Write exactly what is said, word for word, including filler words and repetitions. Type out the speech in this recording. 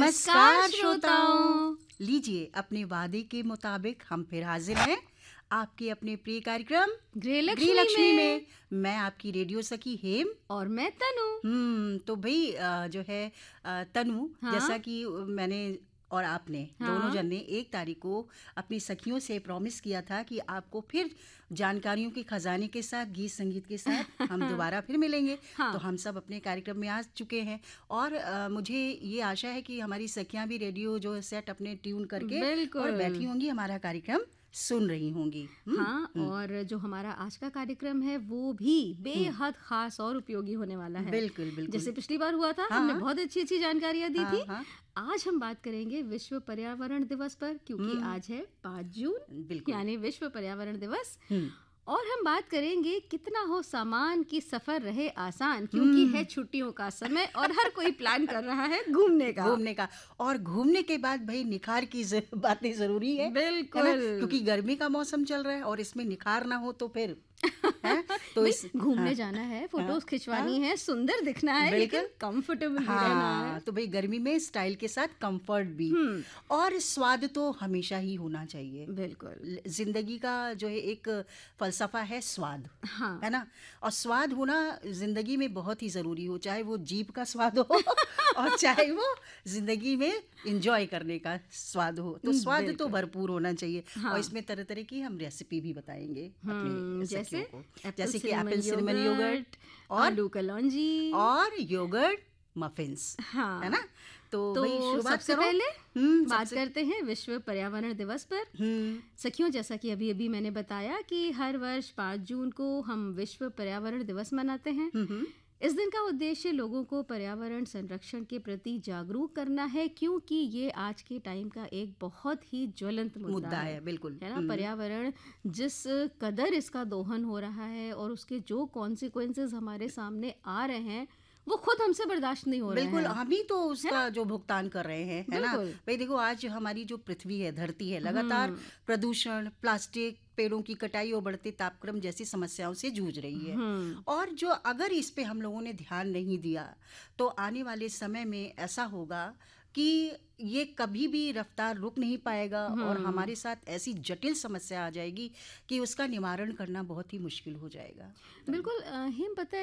नमस्कार श्रोताओं, लीजिए अपने वादे के मुताबिक हम फिर हाजिर हैं आपके अपने प्रिय कार्यक्रम गृहलक्ष्मी गृहलक्ष्मी में। में। मैं आपकी रेडियो सखी हेम। और मैं तनु। हम्म तो भाई अ, जो है अ, तनु, हाँ? जैसा कि मैंने और आपने हाँ? दोनों जन ने एक तारीख को अपनी सखियों से प्रॉमिस किया था कि आपको फिर जानकारियों के खजाने के साथ, गीत संगीत के साथ हम दोबारा फिर मिलेंगे। हाँ। तो हम सब अपने कार्यक्रम में आ चुके हैं और अ, मुझे ये आशा है कि हमारी सखियां भी रेडियो जो है सेट अपने ट्यून करके बिल्कुल। और बैठी होंगी, हमारा कार्यक्रम सुन रही होंगी। हम्म, हाँ, हम्म, और जो हमारा आज का कार्यक्रम है वो भी बेहद खास और उपयोगी होने वाला है। बिल्कुल बिल्कुल। जैसे पिछली बार हुआ था, हाँ, हमने हाँ। बहुत अच्छी अच्छी जानकारियां दी हाँ, थी। हाँ, आज हम बात करेंगे विश्व पर्यावरण दिवस पर, क्योंकि हम्म, आज है पाँच जून, बिल्कुल। यानी विश्व पर्यावरण दिवस। हम्म, और हम बात करेंगे कितना हो सामान की सफर रहे आसान, क्योंकि है छुट्टियों का समय और हर कोई प्लान कर रहा है घूमने का। घूमने का। और घूमने के बाद भाई निखार की ज- बातें जरूरी है, है ना? बिल्कुल। क्योंकि गर्मी का मौसम चल रहा है और इसमें निखार ना हो तो फिर है तो भाई, इस घूमने हाँ, जाना है, फोटोज हाँ, खिंचवानी है, सुंदर दिखना है, बिल्कुल। लेकिन कंफर्टेबल भी रहना है। हाँ, तो भाई गर्मी में स्टाइल के साथ कंफर्ट भी, हम्म, और स्वाद तो हमेशा ही होना चाहिए। बिल्कुल। ल- जिंदगी का जो है एक फलसफा है स्वाद, हाँ। है ना? और स्वाद होना जिंदगी में बहुत ही जरूरी हो, चाहे वो जीभ का स्वाद हो और चाहे वो जिंदगी में एंजॉय करने का स्वाद हो। तो स्वाद तो बिल्कुल। भरपूर होना चाहिए। हाँ। और इसमें तरह तरह की हम रेसिपी भी बताएंगे हम्म, अपने जैसे सखियों को, एप्पल जैसे कि सिनेमन एप्पल सिनेमन योगर्ट और आलू कलौंजी। और योगर्ट मफिन्स, हाँ, है ना? तो तो भाई शुरुआत सबसे करो। पहले हम्म बात सबसे करते हैं विश्व पर्यावरण दिवस पर। हम्म सखियों, जैसा कि अभी अभी मैंने बताया कि हर वर्ष पाँच जून को हम विश्व पर्यावरण दिवस मनाते हैं। हम्म हम्म, इस दिन का उद्देश्य लोगों को पर्यावरण संरक्षण के प्रति जागरूक करना है, क्योंकि ये आज के टाइम का एक बहुत ही ज्वलंत मुद्दा, मुद्दा है, है, बिल्कुल। है ना? हम्म, पर्यावरण जिस कदर इसका दोहन हो रहा है और उसके जो कॉन्सिक्वेंसेस हमारे सामने आ रहे हैं, वो खुद हमसे बर्दाश्त नहीं हो रहे बिल्कुल हैं। हम ही तो उसका जो भुगतान कर रहे हैं, है ना? बिल्कुल। भाई देखो, आज हमारी जो पृथ्वी है, धरती है, लगातार हम्म, प्रदूषण, प्लास्टिक, पेड़ों की कटाई और बढ़ते तापक्रम जैसी समस्याओं से जूझ रही है। हम्म, और जो अगर इस पे हम लोगों ने ध्यान नहीं दिया तो आने वाले समय में ऐसा होगा कि ये कभी भी रफ्तार रुक नहीं पाएगा और हम्म। हमारे साथ ऐसी जटिल समस्या आ जाएगी कि उसका निवारण करना बहुत ही मुश्किल हो जाएगा। बिल्कुल। अ, हिम, पता